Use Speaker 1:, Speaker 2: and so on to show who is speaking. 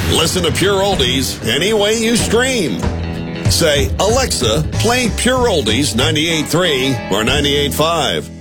Speaker 1: Listen to Pure Oldies any way you stream. Say, Alexa, play Pure Oldies 98.3 or 98.5.